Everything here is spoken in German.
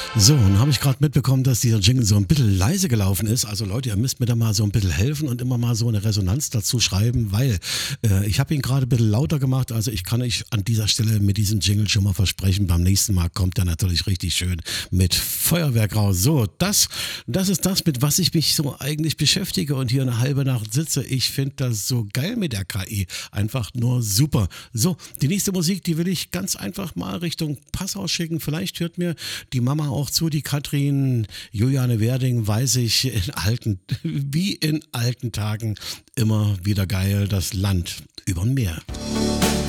So, und habe ich gerade mitbekommen, dass dieser Jingle so ein bisschen leise gelaufen ist. Also Leute, ihr müsst mir da mal so ein bisschen helfen und immer mal so eine Resonanz dazu schreiben, weil ich habe ihn gerade ein bisschen lauter gemacht. Also ich kann euch an dieser Stelle mit diesem Jingle schon mal versprechen, beim nächsten Mal kommt er natürlich richtig schön mit Feuerwerk raus. So, das ist das, mit was ich mich so eigentlich beschäftige und hier eine halbe Nacht sitze. Ich finde das so geil mit der KI. Einfach nur super. So, die nächste Musik, die will ich ganz einfach mal Richtung Passau schicken. Vielleicht hört mir die Mama auch zu, die Katrin. Juliane Werding, weiß ich, wie in alten Tagen immer wieder geil, das Land überm Meer.